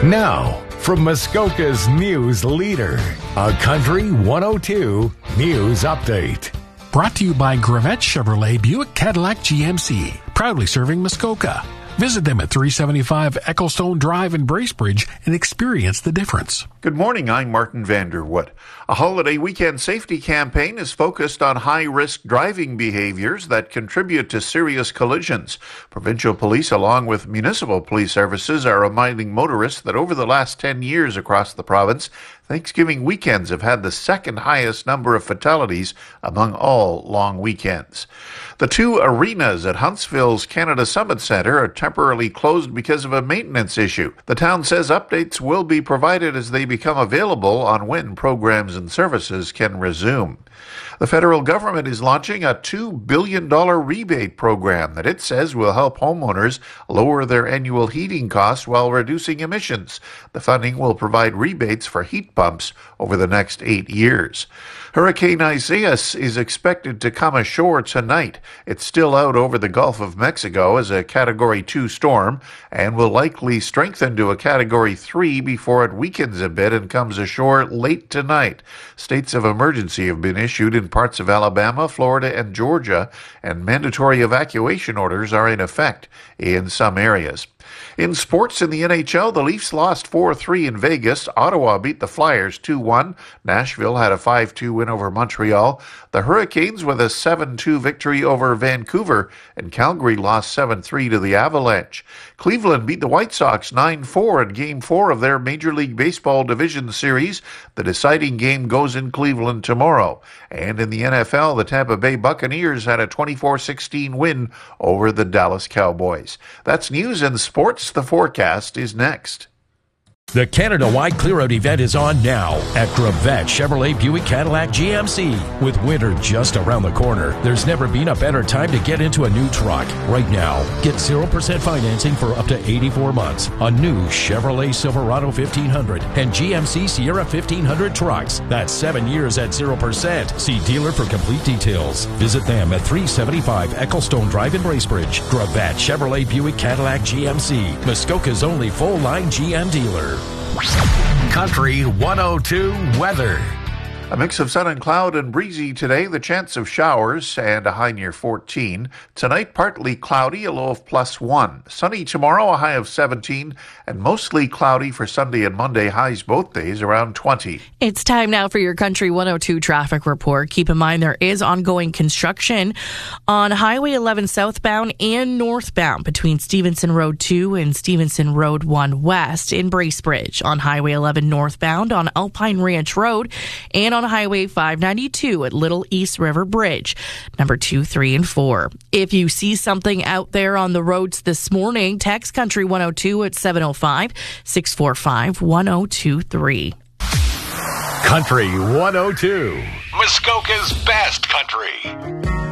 Now, from Muskoka's news leader, a Country 102 News Update. Brought to you by Gravette Chevrolet Buick Cadillac GMC, proudly serving Muskoka. Visit them at 375 Ecclestone Drive in Bracebridge and experience the difference. Good morning, I'm Martin Vanderwood. A holiday weekend safety campaign is focused on high-risk driving behaviors that contribute to serious collisions. Provincial police, along with municipal police services, are reminding motorists that over the last 10 years across the province, Thanksgiving weekends have had the second highest number of fatalities among all long weekends. The two arenas at Huntsville's Canada Summit Centre are temporarily closed because of a maintenance issue. The town says updates will be provided as they become available on when programs and services can resume. The federal government is launching a $2 billion rebate program that it says will help homeowners lower their annual heating costs while reducing emissions. The funding will provide rebates for heat pumps over the next 8 years. Hurricane Isaias is expected to come ashore tonight. It's still out over the Gulf of Mexico as a Category 2 storm and will likely strengthen to a Category 3 before it weakens a bit and comes ashore late tonight. States of emergency have been issued in parts of Alabama, Florida, and Georgia, and mandatory evacuation orders are in effect in some areas. In sports, in the NHL, the Leafs lost 4-3 in Vegas. Ottawa beat the Flyers 2-1. Nashville had a 5-2 win over Montreal. The Hurricanes with a 7-2 victory over Vancouver, and Calgary lost 7-3 to the Avalanche. Cleveland beat the White Sox 9-4 in Game 4 of their Major League Baseball Division Series. The deciding game goes in Cleveland tomorrow. And in the NFL, the Tampa Bay Buccaneers had a 24-16 win over the Dallas Cowboys. That's news and sports. The forecast is next. The Canada-wide clear-out event is on now at Gravette Chevrolet Buick Cadillac GMC. With winter just around the corner, there's never been a better time to get into a new truck. Right now, get 0% financing for up to 84 months on new Chevrolet Silverado 1500 and GMC Sierra 1500 trucks. That's 7 years at 0%. See dealer for complete details. Visit them at 375 Ecclestone Drive in Bracebridge. Gravette Chevrolet Buick Cadillac GMC, Muskoka's only full-line GM dealer. Country 102 weather. A mix of sun and cloud and breezy today, the chance of showers and a high near 14. Tonight, partly cloudy, a low of +1. Sunny tomorrow, a high of 17, and mostly cloudy for Sunday and Monday, highs both days around 20. It's time now for your Country 102 traffic report. Keep in mind there is ongoing construction on Highway 11 southbound and northbound between Stevenson Road 2 and Stevenson Road 1 west in Bracebridge, on Highway 11 northbound on Alpine Ranch Road, and on Highway 592 at Little East River Bridge, number 2, 3, and 4. If you see something out there on the roads this morning, text Country 102 at 705-645-1023. Country 102. Muskoka's best country.